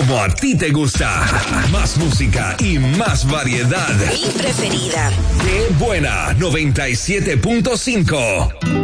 como a ti te gusta. Más música y más variedad. Mi preferida. Qué buena 97.5.